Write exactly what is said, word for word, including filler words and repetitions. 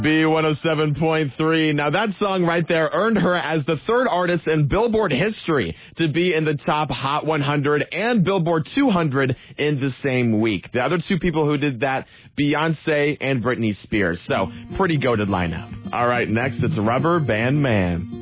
B one oh seven point three. Now that song right there earned her as the third artist in Billboard history to be in the top Hot one hundred and Billboard two hundred in the same week. The other two people who did that, Beyonce and Britney Spears. So pretty goated lineup. All right, next it's Rubber Band Man.